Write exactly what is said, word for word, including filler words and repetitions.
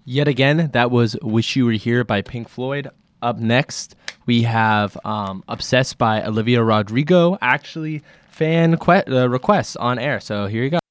Yet again, that was Wish You Were Here by Pink Floyd. Up next, we have um, Obsessed by Olivia Rodrigo, actually fan que- uh, requests on air. So here you go.